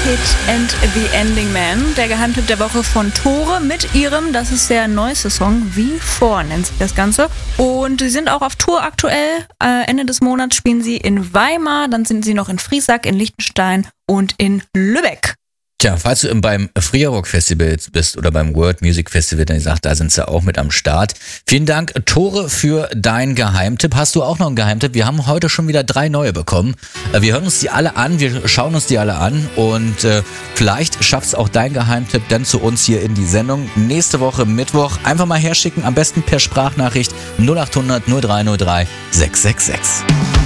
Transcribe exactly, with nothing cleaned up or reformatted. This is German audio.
Hit and the Ending Man, der Geheimtipp der Woche von Tore mit ihrem, das ist der neueste Song, Wie vor nennt sich das Ganze. Und sie sind auch auf Tour aktuell. Äh, Ende des Monats spielen sie in Weimar, dann sind sie noch in Friesack, in Liechtenstein und in Lübeck. Tja, falls du beim Free Rock Festival bist oder beim World Music Festival, dann sagt, da sind sie auch mit am Start. Vielen Dank, Tore, für deinen Geheimtipp. Hast du auch noch einen Geheimtipp? Wir haben heute schon wieder drei neue bekommen. Wir hören uns die alle an, wir schauen uns die alle an und äh, vielleicht schafft es auch dein Geheimtipp dann zu uns hier in die Sendung. Nächste Woche Mittwoch einfach mal herschicken, am besten per Sprachnachricht null acht hundert null drei null drei sechs sechs sechs.